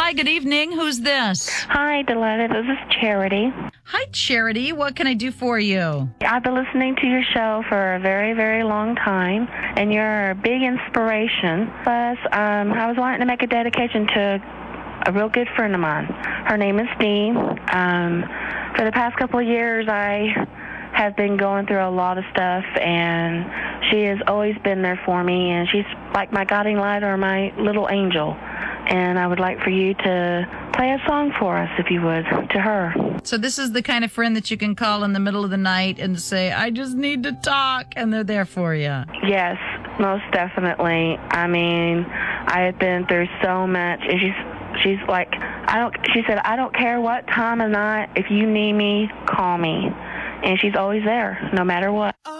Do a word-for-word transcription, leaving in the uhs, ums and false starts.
Hi, good evening. Who's this? Hi, Deletta. This is Charity. Hi, Charity. What can I do for you? I've been listening to your show for a very, very long time, and you're a big inspiration. Plus, um, I was wanting to make a dedication to a real good friend of mine. Her name is Dee. Um, for the past couple of years, I have been going through a lot of stuff, and she has always been there for me, and she's like my guiding light or my little angel. And I would like for you to play a song for us, if you would, to her. So this is the kind of friend that you can call in the middle of the night and say, I just need to talk, and they're there for you. Yes, most definitely. I mean, I have been through so much, and she's she's like, I don't. She said, I don't care what time of night. If you need me, call me. And she's always there, no matter what.